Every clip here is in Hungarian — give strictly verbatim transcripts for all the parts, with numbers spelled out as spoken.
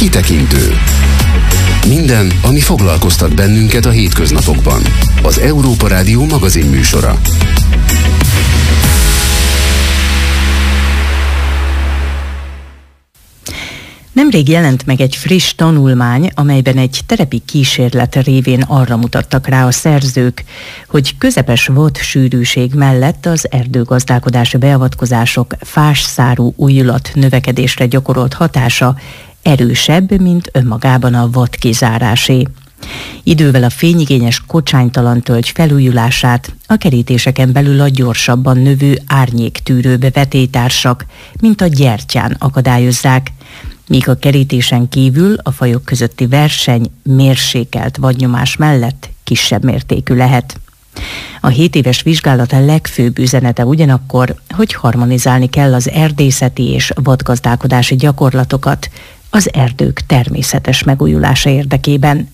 Kitekintő. Minden, ami foglalkoztat bennünket a hétköznapokban. Az Európa Rádió magazin műsora. Nemrég jelent meg egy friss tanulmány, amelyben egy terepi kísérlet révén arra mutattak rá a szerzők, hogy közepes vadsűrűség mellett az erdőgazdálkodási beavatkozások fásszárú újulat növekedésre gyakorolt hatása erősebb, mint önmagában a vadkizárásé. Idővel a fényigényes kocsánytalan tölgy felújulását a kerítéseken belül a gyorsabban növő árnyéktűrő vetélytársak, mint a gyertyán akadályozzák, míg a kerítésen kívül a fajok közötti verseny mérsékelt vadnyomás mellett kisebb mértékű lehet. A hét éves vizsgálat a legfőbb üzenete ugyanakkor, hogy harmonizálni kell az erdészeti és vadgazdálkodási gyakorlatokat az erdők természetes megújulása érdekében.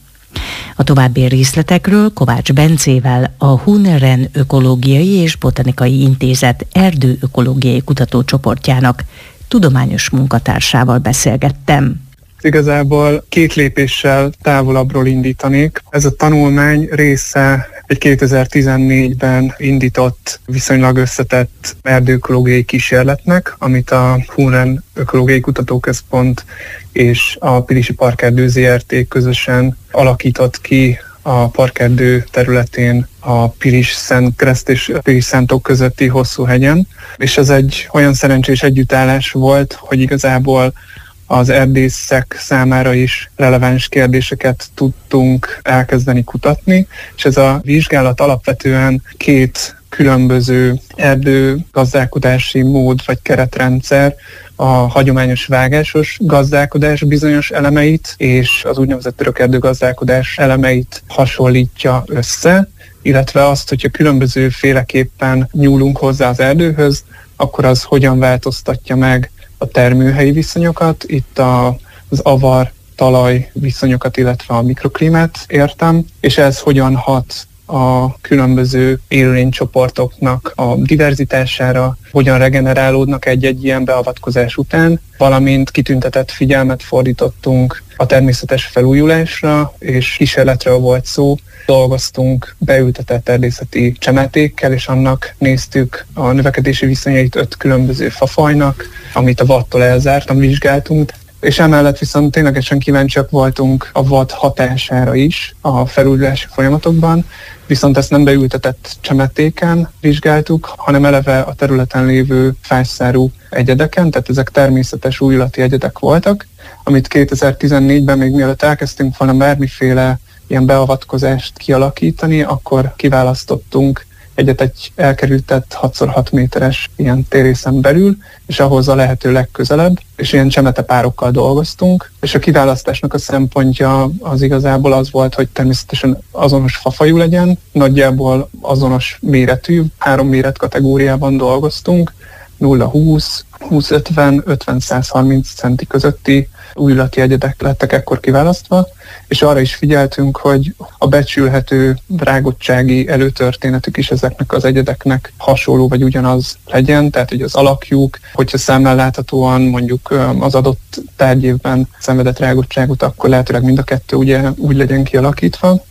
A további részletekről Kovács Bencével, a Huneren Ökológiai és Botanikai Intézet erdőökológiai kutatócsoportjának tudományos munkatársával beszélgettem. Igazából két lépéssel távolabbról indítanék. Ez a tanulmány része egy kétezer-tizennégyben indított, viszonylag összetett erdőökológiai kísérletnek, amit a Huneren Ökológiai Kutatóközpont és a Pilisi Parkerdő zé er té közösen alakított ki a parkerdő területén a Pilis-Szentkereszt és Pilis-Szántók közötti hosszú hegyen. És ez egy olyan szerencsés együttállás volt, hogy igazából az erdészek számára is releváns kérdéseket tudtunk elkezdeni kutatni, és ez a vizsgálat alapvetően két különböző erdőgazdálkodási mód vagy keretrendszer, a hagyományos vágásos gazdálkodás bizonyos elemeit és az úgynevezett örökerdőgazdálkodás elemeit hasonlítja össze, illetve azt, hogyha különböző féleképpen nyúlunk hozzá az erdőhöz, akkor az hogyan változtatja meg a termőhelyi viszonyokat, itt a, az avar, talaj viszonyokat, illetve a mikroklímát értem, és ez hogyan hat a különböző élőlénycsoportoknak a diverzitására, hogyan regenerálódnak egy-egy ilyen beavatkozás után, valamint kitüntetett figyelmet fordítottunk a természetes felújulásra, és kísérletről volt szó. Dolgoztunk beültetett erdészeti csemetékkel, és annak néztük a növekedési viszonyait öt különböző fafajnak, amit a vadtól elzártan vizsgáltunk. És emellett viszont ténylegesen kíváncsiak voltunk a vad hatására is a felújulási folyamatokban, viszont ezt nem beültetett csemetéken vizsgáltuk, hanem eleve a területen lévő fásszárú egyedeken, tehát ezek természetes újulati egyedek voltak, amit kétezer-tizennégyben még mielőtt elkezdtünk volna bármiféle ilyen beavatkozást kialakítani, akkor kiválasztottunk egyet egy elkerültett hat szor hat méteres ilyen térrészen belül, és ahhoz a lehető legközelebb, és ilyen csemetepárokkal dolgoztunk, és a kiválasztásnak a szempontja az igazából az volt, hogy természetesen azonos fafajú legyen, nagyjából azonos méretű, három méretkategóriában dolgoztunk, nulla húsz, húsz ötven, ötven száz harminc centi közötti újulati egyedek lettek ekkor kiválasztva, és arra is figyeltünk, hogy a becsülhető rágottsági előtörténetük is ezeknek az egyedeknek hasonló vagy ugyanaz legyen, tehát hogy az alakjuk, hogyha szemmel láthatóan mondjuk az adott tárgyévben szenvedett rágottságot, akkor lehetőleg mind a kettő ugye úgy legyen kialakítva.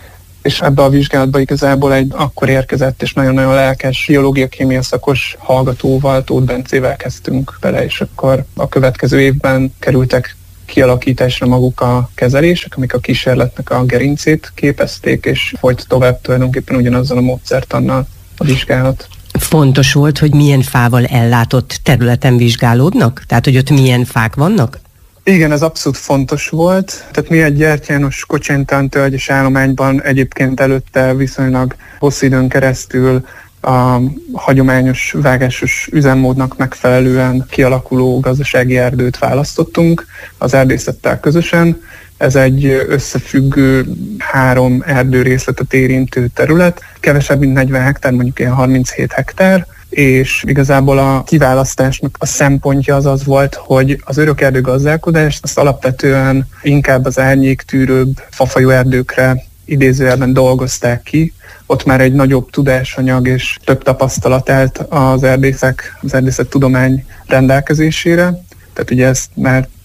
És ebbe a vizsgálatba igazából egy akkor érkezett és nagyon-nagyon lelkes biológia-kémia szakos hallgatóval, Tóth Bencével kezdtünk bele, és akkor a következő évben kerültek kialakításra maguk a kezelések, amik a kísérletnek a gerincét képezték, és folyt tovább tulajdonképpen ugyanazzal a módszertannal a vizsgálat. Fontos volt, hogy milyen fával ellátott területen vizsgálódnak? Tehát, hogy ott milyen fák vannak? Igen, ez abszolút fontos volt. Tehát mi egy gyertyános kocsánytalan tölgyes állományban egyébként előtte viszonylag hosszú időn keresztül a hagyományos vágásos üzemmódnak megfelelően kialakuló gazdasági erdőt választottunk az erdészettel közösen. Ez egy összefüggő három erdőrészletet érintő terület, kevesebb mint negyven hektár, mondjuk ilyen harminchét hektár, és igazából a kiválasztásnak a szempontja az az volt, hogy az örökerdő gazdálkodást azt alapvetően inkább az árnyéktűrőbb fafajú erdőkre idézőjelben dolgozták ki. Ott már egy nagyobb tudásanyag és több tapasztalat állt az erdészek, az erdészettudomány rendelkezésére. Tehát ugye ezt már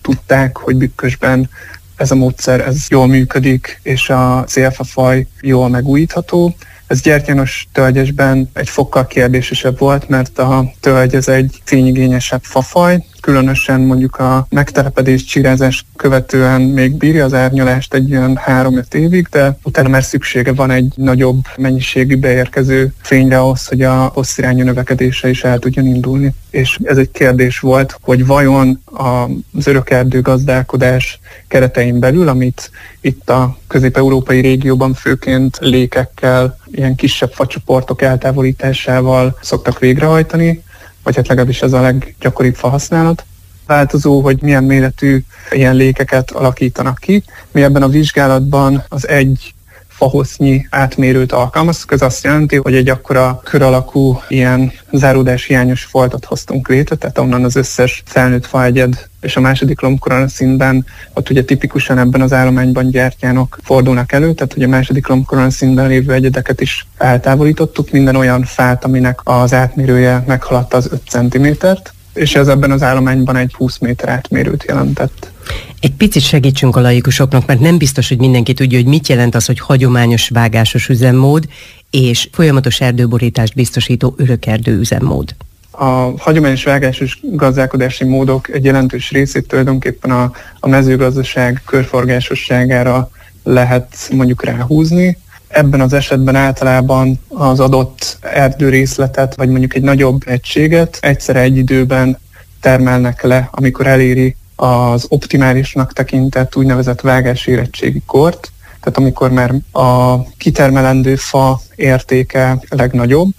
tudták, hogy Bükkösben ez a módszer ez jól működik, és a célfafaj jól megújítható. Ez gyertyanos tölgyesben egy fokkal kérdésesebb volt, mert a tölgy ez egy fényigényesebb fafaj, különösen mondjuk a megtelepedés, csirázás követően még bírja az árnyalást egy olyan három-öt évig, de utána már szüksége van egy nagyobb mennyiségű beérkező fényre ahhoz, hogy a hosszirányú növekedése is el tudjon indulni. És ez egy kérdés volt, hogy vajon az örökerdő gazdálkodás keretein belül, amit itt a közép-európai régióban főként lékekkel, ilyen kisebb facsoportok eltávolításával szoktak végrehajtani, vagy hát legalábbis ez a leggyakoribb fahasználat. Változó, hogy milyen méretű ilyen lékeket alakítanak ki. Mi ebben a vizsgálatban az egy fahosznyi átmérőt alkalmaztuk, ez azt jelenti, hogy egy akkora kör alakú ilyen záródás hiányos foltot hoztunk létre, tehát onnan az összes felnőtt faegyed és a második lombkoronaszínben, ott ugye tipikusan ebben az állományban gyertyánok fordulnak elő, tehát ugye a második lombkoronaszínben lévő egyedeket is eltávolítottuk, minden olyan fát, aminek az átmérője meghaladta az öt centimétert, és ez ebben az állományban egy húsz méter átmérőt jelentett. Egy picit segítsünk a laikusoknak, mert nem biztos, hogy mindenki tudja, hogy mit jelent az, hogy hagyományos vágásos üzemmód és folyamatos erdőborítást biztosító örökerdő üzemmód. A hagyományos vágásos gazdálkodási módok egy jelentős részét tulajdonképpen a, a mezőgazdaság körforgásosságára lehet mondjuk ráhúzni. Ebben az esetben általában az adott erdőrészletet, vagy mondjuk egy nagyobb egységet egyszerre egy időben termelnek le, amikor eléri az optimálisnak tekintett úgynevezett vágásérettségi kort, tehát amikor már a kitermelendő fa értéke legnagyobb,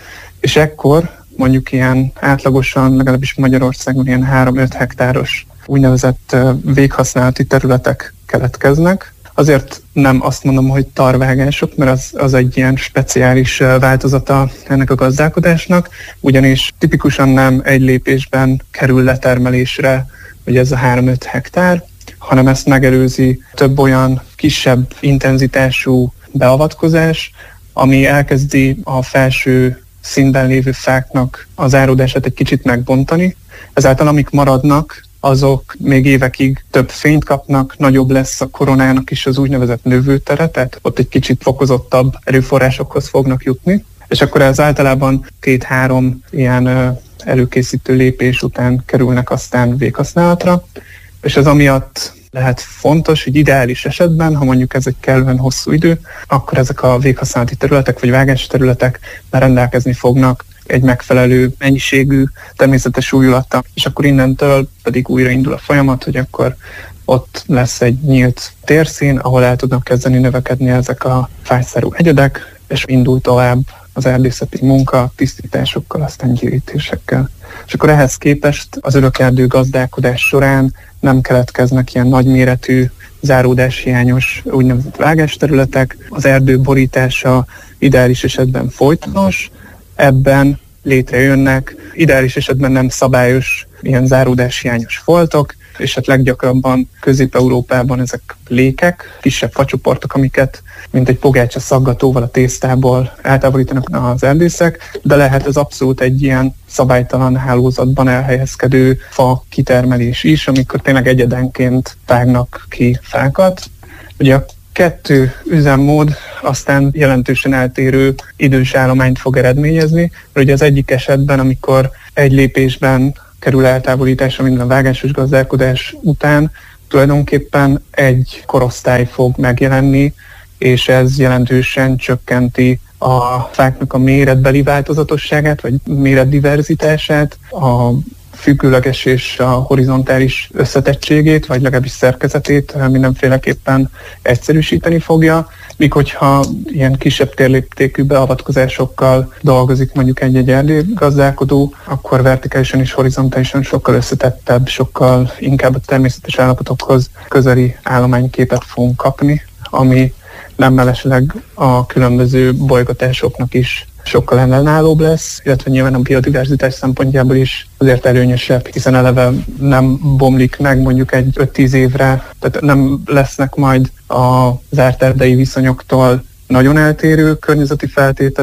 és ekkor mondjuk ilyen átlagosan, legalábbis Magyarországon ilyen három-öt hektáros úgynevezett véghasználati területek keletkeznek. Azért nem azt mondom, hogy tarvágások, mert az, az egy ilyen speciális változata ennek a gazdálkodásnak, ugyanis tipikusan nem egy lépésben kerül letermelésre, hogy ez a három-öt hektár, hanem ezt megelőzi több olyan kisebb intenzitású beavatkozás, ami elkezdi a felső szintben lévő fáknak az áródását egy kicsit megbontani. Ezáltal amik maradnak, azok még évekig több fényt kapnak, nagyobb lesz a koronának is az úgynevezett növőtere, tehát ott egy kicsit fokozottabb erőforrásokhoz fognak jutni. És akkor ez általában két-három ilyen előkészítő lépés után kerülnek aztán véghasználatra, és ez amiatt lehet fontos, hogy ideális esetben, ha mondjuk ez egy kellően hosszú idő, akkor ezek a véghasználati területek vagy vágási területek már rendelkezni fognak egy megfelelő mennyiségű természetes újulattal, és akkor innentől pedig újraindul a folyamat, hogy akkor ott lesz egy nyílt térszín, ahol el tudnak kezdeni növekedni ezek a fájszárú egyedek, és indul tovább az erdészeti munka, tisztításokkal, aztán gyérítésekkel. És akkor ehhez képest az örökerdő gazdálkodás során nem keletkeznek ilyen nagyméretű, záródáshiányos úgynevezett vágásterületek, az erdő borítása ideális esetben folytonos, ebben létrejönnek ideális esetben nem szabályos ilyen záródáshiányos foltok, és hát leggyakrabban Közép-Európában ezek lékek, kisebb facsoportok, amiket mint egy pogácsa szaggatóval a tésztából eltávolítanak az erdészek, de lehet ez abszolút egy ilyen szabálytalan hálózatban elhelyezkedő fa kitermelés is, amikor tényleg egyedenként vágnak ki fákat. Ugye a kettő üzemmód aztán jelentősen eltérő idős állományt fog eredményezni, mert ugye az egyik esetben, amikor egy lépésben kerül eltávolításra minden vágásos gazdálkodás után, tulajdonképpen egy korosztály fog megjelenni, és ez jelentősen csökkenti a fáknak a méretbeli változatosságát, vagy méretdiverzitását, a függőleges és a horizontális összetettségét, vagy legalábbis szerkezetét mindenféleképpen egyszerűsíteni fogja, míg hogyha ilyen kisebb térléptékű beavatkozásokkal dolgozik mondjuk egy-egy erdőgazdálkodó, akkor vertikálisan és horizontálisan sokkal összetettebb, sokkal inkább a természetes állapotokhoz közeli állományképet fogunk kapni, ami nem mellesleg a különböző bolygatásoknak is sokkal ellenállóbb lesz, illetve nyilván a biodiverzitás szempontjából is azért előnyösebb, hiszen eleve nem bomlik meg mondjuk egy öt-tíz évre, tehát nem lesznek majd a zárt erdei viszonyoktól nagyon eltérő környezeti feltételek,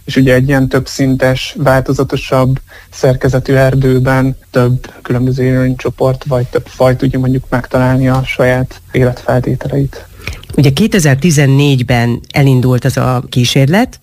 és ugye egy ilyen többszintes, változatosabb szerkezetű erdőben több különböző élőlénycsoport vagy több faj tudja mondjuk megtalálni a saját életfeltételeit. Ugye kétezer-tizennégyben elindult az a kísérlet,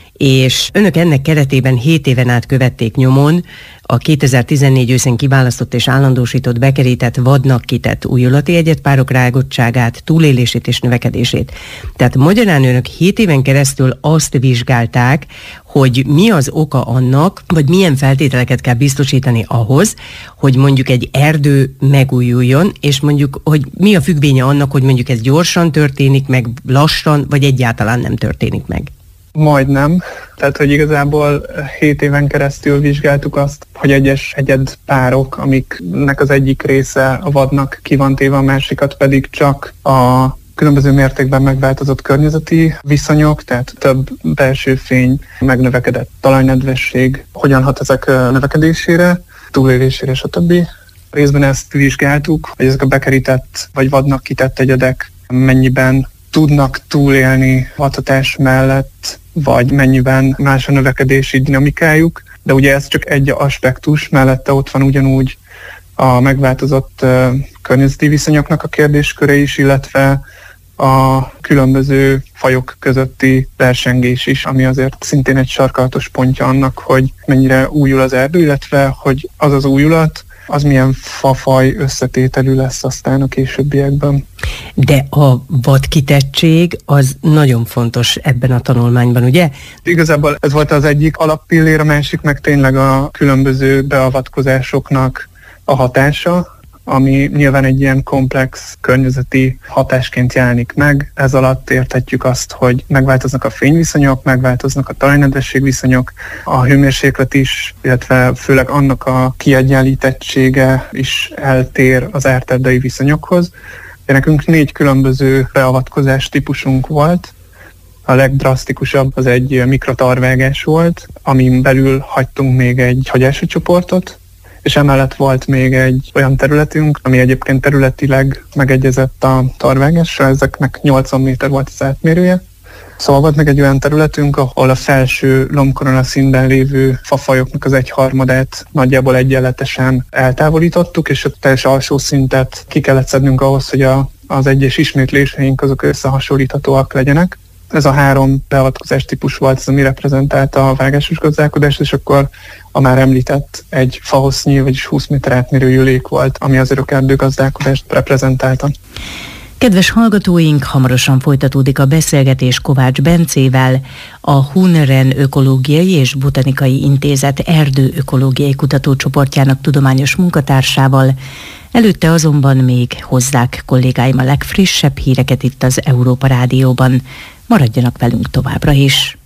és önök ennek keretében hét éven át követték nyomon a kétezer-tizennégy őszén kiválasztott és állandósított bekerített vadnak kitett újulati egyedpárok rágottságát, túlélését és növekedését. Tehát magyarán önök hét éven keresztül azt vizsgálták, hogy mi az oka annak, vagy milyen feltételeket kell biztosítani ahhoz, hogy mondjuk egy erdő megújuljon, és mondjuk, hogy mi a függvénye annak, hogy mondjuk ez gyorsan történik meg, lassan, vagy egyáltalán nem történik meg. Majdnem. Tehát, hogy igazából hét éven keresztül vizsgáltuk azt, hogy egyes egyedpárok, amiknek az egyik része a vadnak ki van téve, a másikat pedig csak a különböző mértékben megváltozott környezeti viszonyok, tehát több belső fény, megnövekedett talajnedvesség, hogyan hat ezek növekedésére, túlélésére, stb. Részben ezt vizsgáltuk, hogy ezek a bekerített vagy vadnak kitett egyedek mennyiben tudnak túlélni vadhatás mellett, vagy mennyiben más a növekedési dinamikájuk, de ugye ez csak egy aspektus, mellette ott van ugyanúgy a megváltozott uh, környezeti viszonyoknak a kérdésköre is, illetve a különböző fajok közötti versengés is, ami azért szintén egy sarkalatos pontja annak, hogy mennyire újul az erdő, illetve hogy az az újulat, az milyen fafaj összetételű lesz aztán a későbbiekben. De a vadkitettség az nagyon fontos ebben a tanulmányban, ugye? Igazából ez volt az egyik alappillér, a másik meg tényleg a különböző beavatkozásoknak a hatása, ami nyilván egy ilyen komplex környezeti hatásként jelenik meg. Ez alatt érthetjük azt, hogy megváltoznak a fényviszonyok, megváltoznak a talajnedvesség viszonyok, a hőmérséklet is, illetve főleg annak a kiegyenlítettsége is eltér az árterdei viszonyokhoz. De nekünk négy különböző beavatkozás típusunk volt. A legdrasztikusabb az egy mikrotarvágás volt, amin belül hagytunk még egy hagyási csoportot, és emellett volt még egy olyan területünk, ami egyébként területileg megegyezett a tarvágásra, ezeknek nyolcvan méter volt az átmérője. Szóval volt meg egy olyan területünk, ahol a felső lombkorona színben lévő fafajoknak az egyharmadát nagyjából egyenletesen eltávolítottuk, és a teljes alsó szintet ki kellett szednünk ahhoz, hogy a, az egyes ismétléseink azok összehasonlíthatóak legyenek. Ez a három beavatkozás típus volt, ez ami reprezentálta a vágásos gazdálkodást, és akkor a már említett egy fahossznyi, vagyis húsz méter átmérő jölék volt, ami az örökerdő gazdálkodást reprezentálta. Kedves hallgatóink, hamarosan folytatódik a beszélgetés Kovács Bencével, a Huneren Ökológiai és Botanikai Intézet erdőökológiai kutatócsoportjának tudományos munkatársával. Előtte azonban még hozzák kollégáim a legfrissebb híreket itt az Európa Rádióban. Maradjanak velünk továbbra is!